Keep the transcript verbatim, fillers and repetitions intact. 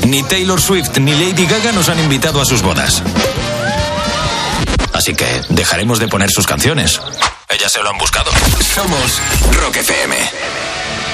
Ni Taylor Swift ni Lady Gaga nos han invitado a sus bodas. Así que dejaremos de poner sus canciones. Ellas se lo han buscado. Somos Rock F M.